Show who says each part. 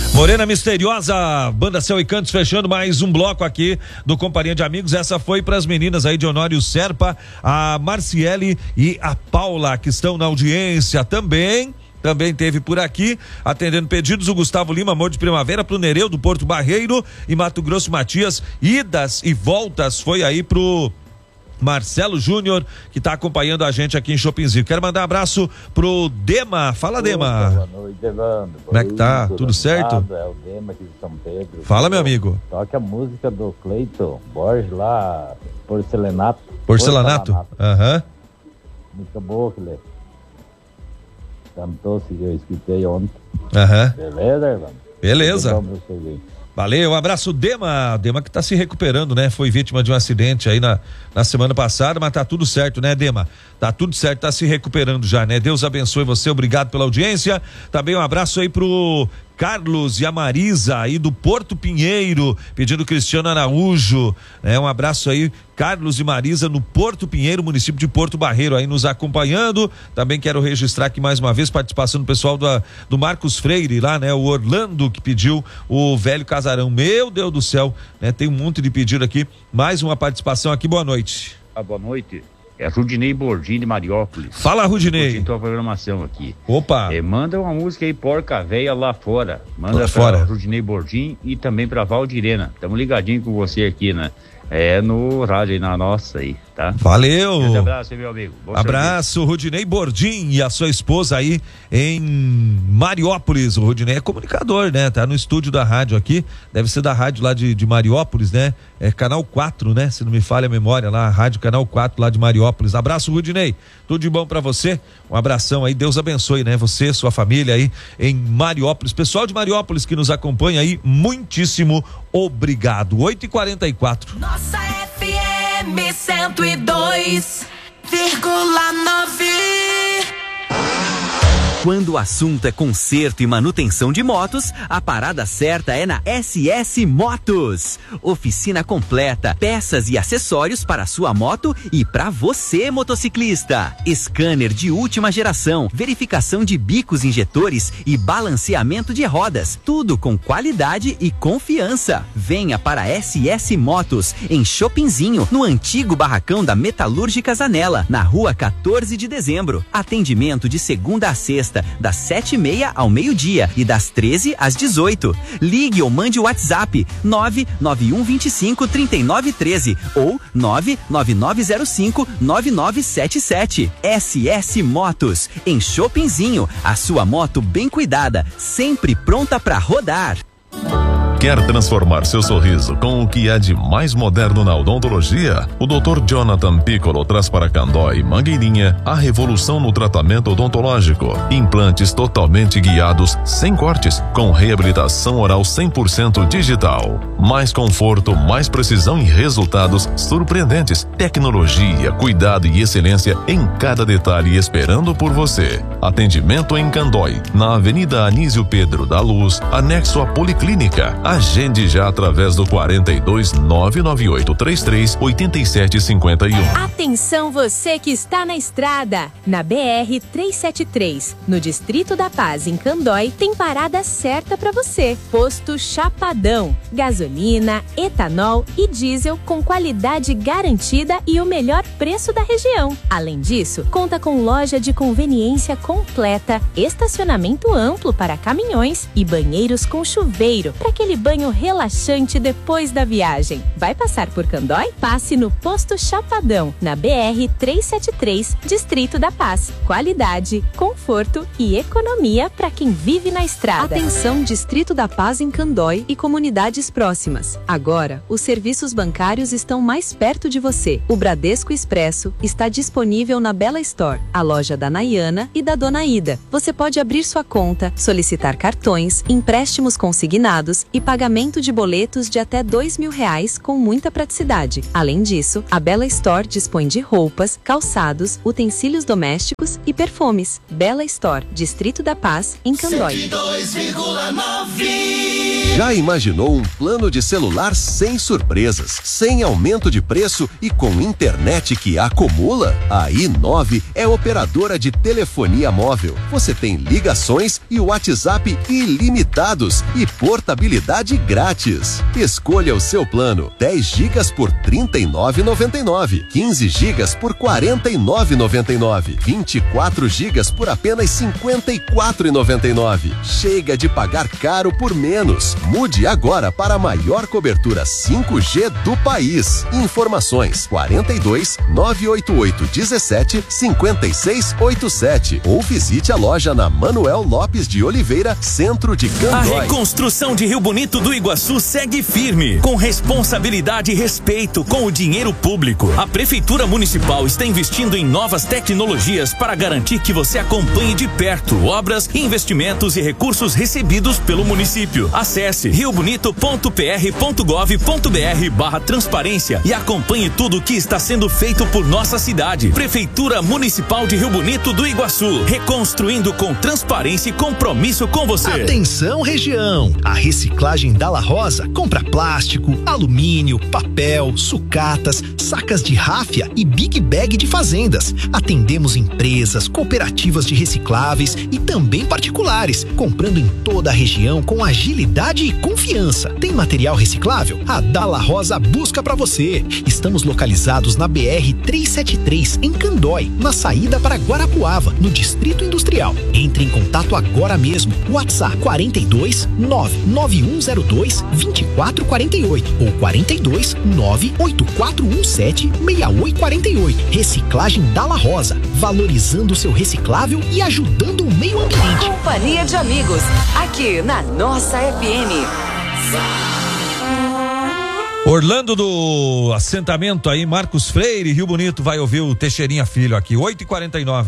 Speaker 1: Morena Misteriosa, Banda Céu e Cantos, fechando mais um bloco aqui do Companhia de Amigos. Essa foi para as meninas aí de Honório Serpa, a Marciele e a Paula, que estão na audiência também. Também teve por aqui, atendendo pedidos, o Gustavo Lima, Amor de Primavera, pro Nereu do Porto Barreiro e Mato Grosso Matias. Idas e voltas foi aí pro Marcelo Júnior, que está acompanhando a gente aqui em Chopinzinho. Quero mandar um abraço pro Dema. Fala, Dema.
Speaker 2: Boa noite, Evandro.
Speaker 1: Como é que tá? Tudo certo?
Speaker 2: É o Dema aqui de São Pedro.
Speaker 1: Fala, meu amigo.
Speaker 2: Toca a música do Cleiton Borges lá, Porcelanato.
Speaker 1: Aham.
Speaker 2: Música boa que ele cantou, se eu escutei ontem.
Speaker 1: Aham.
Speaker 2: Beleza, Evandro?
Speaker 1: Beleza. Valeu, um abraço, Dema. Dema que tá se recuperando, né? Foi vítima de um acidente aí na semana passada, mas tá tudo certo, né, Dema? Tá tudo certo, tá se recuperando já, né? Deus abençoe você, obrigado pela audiência. Também um abraço aí pro Carlos e a Marisa aí do Porto Pinheiro, pedindo Cristiano Araújo, né? Um abraço aí, Carlos e Marisa no Porto Pinheiro, município de Porto Barreiro, aí nos acompanhando. Também quero registrar aqui mais uma vez participação do pessoal do Marcos Freire lá, né? O Orlando que pediu o Velho Casarão. Meu Deus do céu, né? Tem um monte de pedido aqui. Mais uma participação aqui, boa noite.
Speaker 3: Boa noite. É Rudinei Bordim de Mariópolis.
Speaker 1: Fala, Rudinei.
Speaker 3: Curtindo a programação aqui.
Speaker 1: Opa.
Speaker 3: Manda uma música aí, Porca Véia Lá Fora. Manda
Speaker 1: lá
Speaker 3: pra
Speaker 1: fora.
Speaker 3: Rudinei Bordim e também pra Valdirena. Tamo ligadinho com você aqui, né? No rádio aí, na nossa aí, tá?
Speaker 1: Valeu.
Speaker 3: Um abraço, meu amigo.
Speaker 1: Abraço, Rudinei Bordim e a sua esposa aí em Mariópolis. O Rudinei é comunicador, né? Tá no estúdio da rádio aqui, deve ser da rádio lá de Mariópolis, né? É Canal 4, né? Se não me falha a memória lá, a rádio Canal 4 lá de Mariópolis. Abraço, Rudinei. Tudo de bom pra você. Um abração aí, Deus abençoe, né? Você, sua família aí em Mariópolis. Pessoal de Mariópolis que nos acompanha aí, muitíssimo obrigado. 8h44.
Speaker 4: Nossa FM 102,9.
Speaker 5: Quando o assunto é conserto e manutenção de motos, a parada certa é na SS Motos. Oficina completa, peças e acessórios para a sua moto e para você, motociclista. Scanner de última geração, verificação de bicos injetores e balanceamento de rodas. Tudo com qualidade e confiança. Venha para a SS Motos, em Chopinzinho, no antigo barracão da Metalúrgica Zanella, na rua 14 de dezembro. Atendimento de segunda a sexta, das 7h30 ao meio-dia e das 13 às 18. Ligue ou mande o WhatsApp 991253913 ou 999059977. SS Motos, em Chopinzinho, a sua moto bem cuidada, sempre pronta para rodar.
Speaker 6: Quer transformar seu sorriso com o que há de mais moderno na odontologia? O Dr. Jonathan Piccolo traz para Candói e Mangueirinha a revolução no tratamento odontológico. Implantes totalmente guiados, sem cortes, com reabilitação oral 100% digital. Mais conforto, mais precisão e resultados surpreendentes. Tecnologia, cuidado e excelência em cada detalhe esperando por você. Atendimento em Candói, na Avenida Anísio Pedro da Luz, anexo à Policlínica. Agende já através do 42 99833 8751.
Speaker 7: Atenção você que está na estrada. Na BR 373, no Distrito da Paz, em Candói, tem parada certa para você. Posto Chapadão. Gasolina, etanol e diesel com qualidade garantida e o melhor preço da região. Além disso, conta com loja de conveniência completa, estacionamento amplo para caminhões e banheiros com chuveiro para aquele banho relaxante depois da viagem. Vai passar por Candói? Passe no Posto Chapadão, na BR 373, Distrito da Paz. Qualidade, conforto e economia para quem vive na estrada.
Speaker 8: Atenção, Distrito da Paz em Candói e comunidades próximas. Agora, os serviços bancários estão mais perto de você. O Bradesco Expresso está disponível na Bela Store, a loja da Nayana e da Dona Ida. Você pode abrir sua conta, solicitar cartões, empréstimos consignados e pagamento de boletos de até R$2.000 com muita praticidade. Além disso, a Bela Store dispõe de roupas, calçados, utensílios domésticos e perfumes. Bela Store, Distrito da Paz, em Candói.
Speaker 9: 102,9. Já imaginou um plano de celular sem surpresas, sem aumento de preço e com internet que acumula? A i9 é operadora de telefonia móvel. Você tem ligações e WhatsApp ilimitados e portabilidade grátis. Escolha o seu plano: 10 GB por R$ 39,99, 15 GB por R$ 49,99, 24 GB por apenas R$ 54,99. Chega de pagar caro por menos. Mude agora para a maior cobertura 5G do país. Informações 42 988 17 5687 ou visite a loja na Manuel Lopes de Oliveira, centro de Candói.
Speaker 10: A reconstrução de Rio Bonito do Iguaçu segue firme, com responsabilidade e respeito com o dinheiro público. A Prefeitura Municipal está investindo em novas tecnologias para garantir que você acompanhe de perto obras, investimentos e recursos recebidos pelo município. Acesse riobonito.pr.gov.br/transparência e acompanhe tudo o que está sendo feito por nossa cidade. Prefeitura Municipal de Rio Bonito do Iguaçu, reconstruindo com transparência e compromisso com você.
Speaker 11: Atenção, região! A reciclagem Dalla Rosa compra plástico, alumínio, papel, sucatas, sacas de ráfia e big bag de fazendas. Atendemos empresas, cooperativas de recicláveis e também particulares, comprando em toda a região com agilidade e confiança. Tem material reciclável? A Dalla Rosa busca para você. Estamos localizados na BR-373, em Candói, na saída para Guarapuava, no Distrito Industrial. Entre em contato agora mesmo. WhatsApp 42 99102 2448 ou 42 98417 6848. Reciclagem Dalla Rosa, valorizando o seu reciclável e ajudando o meio ambiente.
Speaker 12: Companhia de amigos, aqui na nossa FM.
Speaker 1: Orlando do assentamento aí, Marcos Freire, Rio Bonito, vai ouvir o Teixeirinha Filho aqui, 8h49.